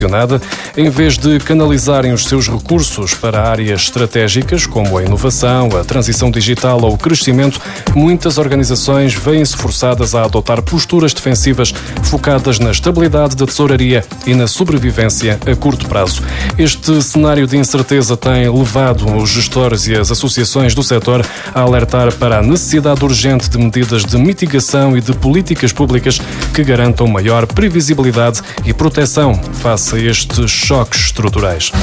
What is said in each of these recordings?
em vez de canalizarem os seus recursos para áreas estratégicas como a inovação, a transição digital ou o crescimento, muitas organizações veem-se forçadas a adotar posturas defensivas focadas na estabilidade da tesouraria e na sobrevivência a curto prazo. Este cenário de incerteza tem levado os gestores e as associações do setor a alertar para a necessidade urgente de medidas de mitigação e de políticas públicas que garantam maior previsibilidade e proteção face a estes choques estruturais.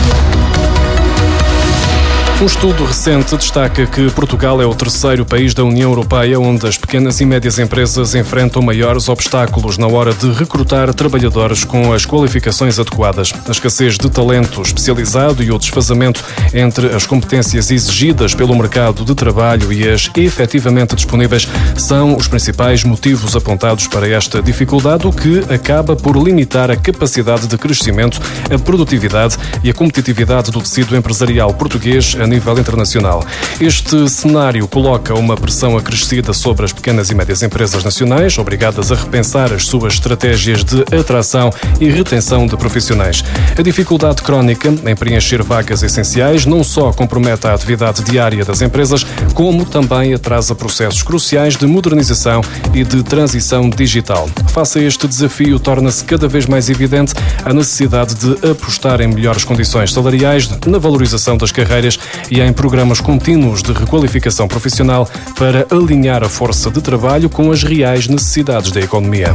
Um estudo recente destaca que Portugal é o terceiro país da União Europeia onde as pequenas e médias empresas enfrentam maiores obstáculos na hora de recrutar trabalhadores com as qualificações adequadas. A escassez de talento especializado e o desfazamento entre as competências exigidas pelo mercado de trabalho e as efetivamente disponíveis são os principais motivos apontados para esta dificuldade, o que acaba por limitar a capacidade de crescimento, a produtividade e a competitividade do tecido empresarial português a nível internacional. Este cenário coloca uma pressão acrescida sobre as pequenas e médias empresas nacionais, obrigadas a repensar as suas estratégias de atração e retenção de profissionais. A dificuldade crónica em preencher vagas essenciais não só compromete a atividade diária das empresas, como também atrasa processos cruciais de modernização e de transição digital. Face a este desafio, torna-se cada vez mais evidente a necessidade de apostar em melhores condições salariais, na valorização das carreiras e em programas contínuos de requalificação profissional para alinhar a força de trabalho com as reais necessidades da economia.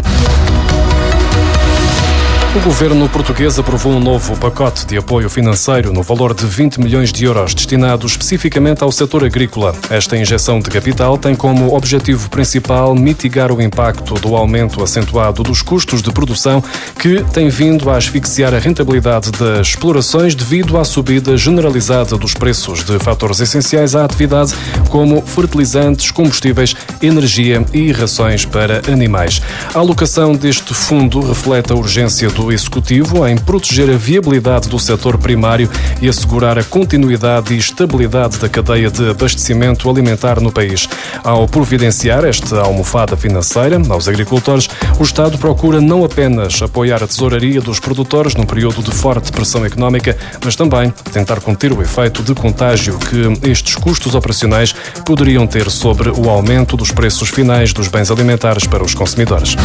O governo português aprovou um novo pacote de apoio financeiro no valor de 20 milhões de euros, destinado especificamente ao setor agrícola. Esta injeção de capital tem como objetivo principal mitigar o impacto do aumento acentuado dos custos de produção que tem vindo a asfixiar a rentabilidade das explorações devido à subida generalizada dos preços de fatores essenciais à atividade, como fertilizantes, combustíveis, energia e rações para animais. A alocação deste fundo reflete a urgência do Executivo em proteger a viabilidade do setor primário e assegurar a continuidade e estabilidade da cadeia de abastecimento alimentar no país. Ao providenciar esta almofada financeira aos agricultores, o Estado procura não apenas apoiar a tesouraria dos produtores num período de forte pressão económica, mas também tentar conter o efeito de contágio que estes custos operacionais poderiam ter sobre o aumento dos preços finais dos bens alimentares para os consumidores.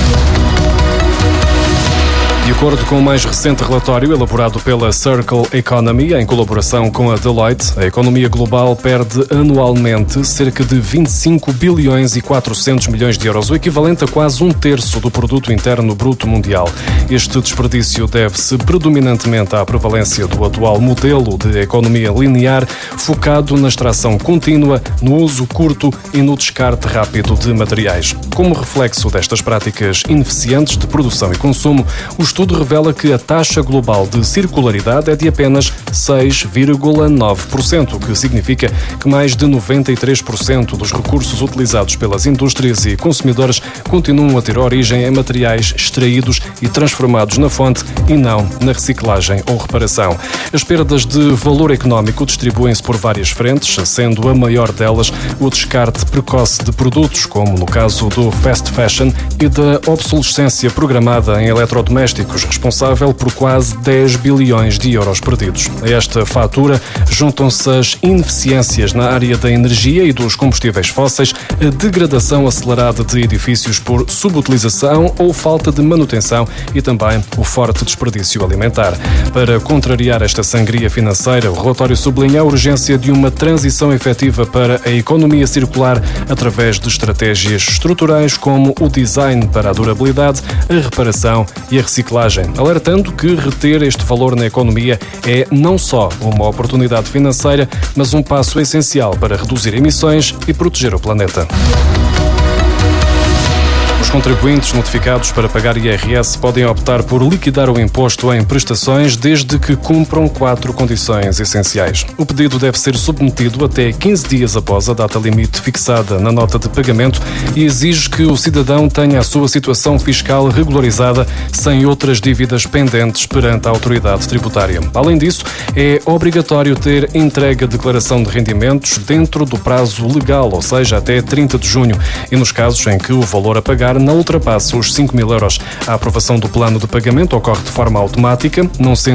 De acordo com o mais recente relatório elaborado pela Circle Economy, em colaboração com a Deloitte, a economia global perde anualmente cerca de 25 bilhões e 400 milhões de euros, o equivalente a quase um terço do produto interno bruto mundial. Este desperdício deve-se predominantemente à prevalência do atual modelo de economia linear, focado na extração contínua, no uso curto e no descarte rápido de materiais. Como reflexo destas práticas ineficientes de produção e consumo, o estudo revela que a taxa global de circularidade é de apenas 6,9%, o que significa que mais de 93% dos recursos utilizados pelas indústrias e consumidores continuam a ter origem em materiais extraídos e transformados na fonte e não na reciclagem ou reparação. As perdas de valor económico distribuem-se por várias frentes, sendo a maior delas o descarte precoce de produtos, como no caso do fast fashion e da obsolescência programada em eletrodomésticos, responsável por quase 10 bilhões de euros perdidos. A esta fatura juntam-se as ineficiências na área da energia e dos combustíveis fósseis, a degradação acelerada de edifícios por subutilização ou falta de manutenção e também o forte desperdício alimentar. Para contrariar esta sangria financeira, o relatório sublinha a urgência de uma transição efetiva para a economia circular através de estratégias estruturais como o design para a durabilidade, a reparação e a reciclagem, alertando que reter este valor na economia é não só uma oportunidade financeira, mas um passo essencial para reduzir emissões e proteger o planeta. Os contribuintes notificados para pagar IRS podem optar por liquidar o imposto em prestações desde que cumpram 4 condições essenciais. O pedido deve ser submetido até 15 dias após a data limite fixada na nota de pagamento e exige que o cidadão tenha a sua situação fiscal regularizada sem outras dívidas pendentes perante a autoridade tributária. Além disso, é obrigatório ter entregue a declaração de rendimentos dentro do prazo legal, ou seja, até 30 de junho, e nos casos em que o valor a pagar não ultrapassa os 5.000 euros. A aprovação do plano de pagamento ocorre de forma automática, não sendo